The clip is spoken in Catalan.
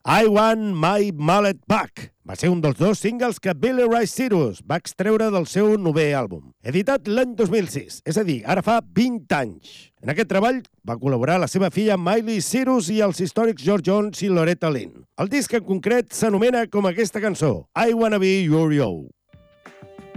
I Want My Mallet Back va ser un dels 2 singles que Billy Ray Cyrus va extreure del seu 9è àlbum, editat l'any 2006, és a dir, ara fa 20 anys. En aquest treball va col·laborar la seva filla Miley Cyrus i els històrics George Jones i Loretta Lynn. El disc en concret s'anomena com aquesta cançó, I Wanna Be Your Yo.